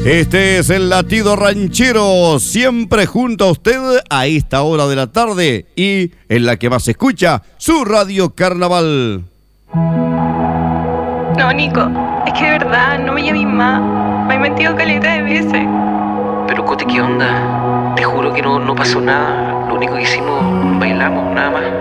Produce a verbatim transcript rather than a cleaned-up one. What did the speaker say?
Este es el Latido Ranchero, siempre junto a usted a esta hora de la tarde y en la que más se escucha, su Radio Carnaval. No, Nico, es que de verdad no me llames más. Me he mentido caleta de veces. Pero Cote, ¿qué onda? Te juro que no, no pasó nada. Lo único que hicimos, bailamos, nada más.